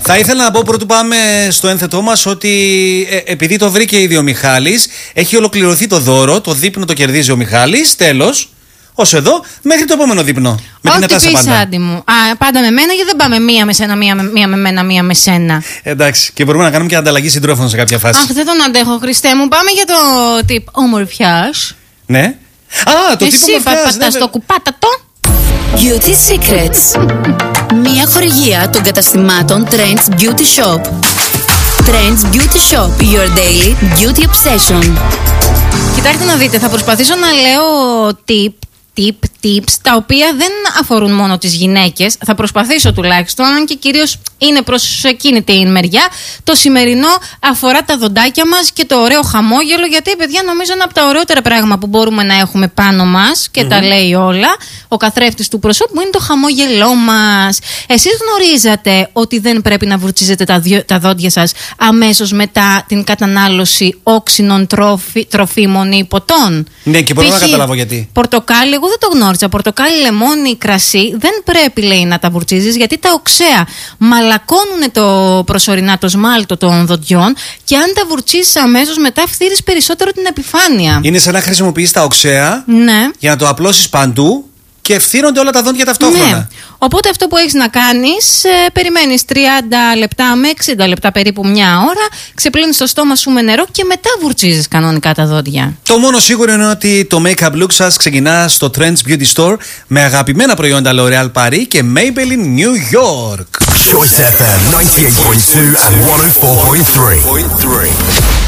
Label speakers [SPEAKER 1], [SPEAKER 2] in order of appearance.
[SPEAKER 1] Θα ήθελα να πω πρωτού πάμε στο ένθετό μας ότι επειδή το βρήκε ήδη ο Μιχάλης, έχει ολοκληρωθεί το δώρο. Το δείπνο το κερδίζει ο Μιχάλης. Τέλος. Ως εδώ, μέχρι το επόμενο δείπνο. Με την Νατάσα πάντα.
[SPEAKER 2] Άντι μου. Πάντα με μένα, γιατί δεν πάμε μία με σένα, μία με μένα, μία με σένα.
[SPEAKER 1] Εντάξει, και μπορούμε να κάνουμε και ανταλλαγή συντρόφων σε κάποια φάση.
[SPEAKER 2] Αχ, δεν τον αντέχω, Χριστέ μου. Πάμε για το τύπ ομορφιάς.
[SPEAKER 1] Ναι. Το τύπο ομορφιάς.
[SPEAKER 2] Εσύ πατάς το κουπάτατο.
[SPEAKER 3] Beauty Secrets. Μια χορηγία των καταστημάτων Trends Beauty Shop. Trends Beauty Shop, your daily beauty obsession.
[SPEAKER 2] Κοιτάξτε να δείτε, θα προσπαθήσω να λέω tips, τα οποία δεν αφορούν μόνο τις γυναίκες. Θα προσπαθήσω τουλάχιστον, αν και κυρίως είναι προς εκείνη την μεριά. Το σημερινό αφορά τα δοντάκια μας και το ωραίο χαμόγελο, γιατί παιδιά νομίζω είναι από τα ωραιότερα πράγματα που μπορούμε να έχουμε πάνω μας και τα λέει όλα. Ο καθρέφτης του προσώπου είναι το χαμόγελό μας. Εσείς γνωρίζατε ότι δεν πρέπει να βουρτσίζετε τα δόντια σας αμέσως μετά την κατανάλωση όξινων τροφίμων ή ποτών?
[SPEAKER 1] Ναι, και μπορώ να καταλάβω γιατί.
[SPEAKER 2] Πορτοκάλι, εγώ δεν το γνώριζα. Πορτοκάλι, λεμόνι, κρασί, δεν πρέπει λέει να τα βουρτσίζεις, γιατί τα οξέα μαλακώνουν το προσωρινά το σμάλτο των δοντιών, και αν τα βουρτσίζεις αμέσως μετά φθείρεις περισσότερο την επιφάνεια. Είναι σαν να χρησιμοποιείς τα οξέα για να το απλώσεις παντού και ευθύνονται όλα τα δόντια ταυτόχρονα. Ναι. Οπότε αυτό που έχεις να κάνεις, περιμένεις 30 λεπτά με 60 λεπτά, περίπου μια ώρα, ξεπλύνεις το στόμα σου με νερό και μετά βουρτσίζεις κανονικά τα δόντια.
[SPEAKER 1] Το μόνο σίγουρο είναι ότι το make-up look σας ξεκινά στο Trends Beauty Store με αγαπημένα προϊόντα L'Oréal Paris και Maybelline New York.
[SPEAKER 4] Choice FM 98.2 and 104.3.